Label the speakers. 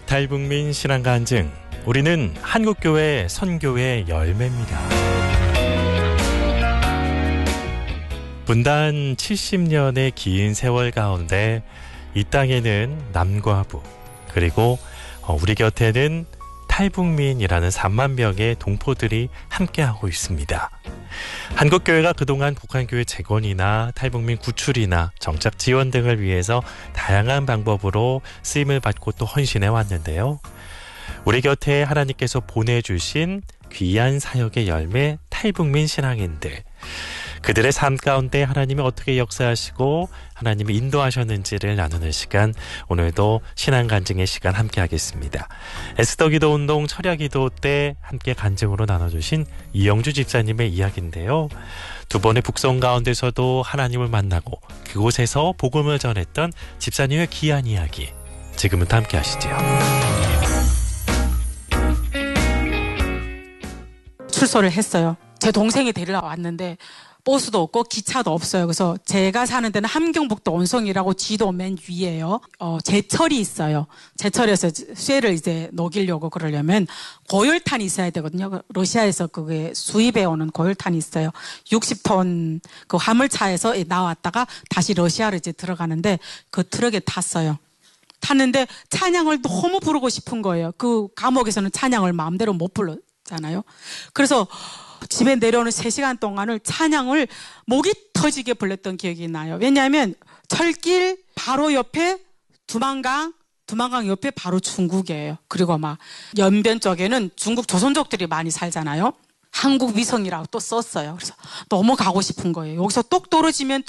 Speaker 1: 탈북민 신앙간증, 우리는 한국교회 선교의 열매입니다. 분단 70년의 긴 세월 가운데 이 땅에는 남과 북, 그리고 우리 곁에는 탈북민이라는 3만 명의 동포들이 함께하고 있습니다. 한국교회가 그동안 북한교회 재건이나 탈북민 구출이나 정착 지원 등을 위해서 다양한 방법으로 쓰임을 받고 또 헌신해 왔는데요. 우리 곁에 하나님께서 보내주신 귀한 사역의 열매 탈북민 신앙인들, 그들의 삶 가운데 하나님이 어떻게 역사하시고 하나님이 인도하셨는지를 나누는 시간, 오늘도 신앙간증의 시간 함께 하겠습니다. 에스더기도 운동 철야기도 때 함께 간증으로 나눠주신 이영주 집사님의 이야기인데요. 두 번의 북송 가운데서도 하나님을 만나고 그곳에서 복음을 전했던 집사님의 귀한 이야기, 지금부터 함께 하시죠.
Speaker 2: 출소를 했어요. 제 동생이 데리러 왔는데 버스도 없고 기차도 없어요. 그래서 제가 사는 데는 함경북도 온성이라고 지도 맨 위에요. 제철이 있어요. 제철에서 쇠를 이제 녹이려고 그러려면 고열탄이 있어야 되거든요. 러시아에서 그게 수입해 오는 고열탄이 있어요. 60톤 그 화물차에서 나왔다가 다시 러시아로 이제 들어가는데 그 트럭에 탔어요. 탔는데 찬양을 너무 부르고 싶은 거예요. 그 감옥에서는 찬양을 마음대로 못 불렀잖아요. 그래서 집에 내려오는 3시간 동안을 찬양을 목이 터지게 불렀던 기억이 나요. 왜냐하면 철길 바로 옆에 두만강 옆에 바로 중국이에요. 그리고 막 연변 쪽에는 중국 조선족들이 많이 살잖아요. 한국 위성이라고 또 썼어요. 그래서 너무 가고 싶은 거예요. 여기서 똑 떨어지면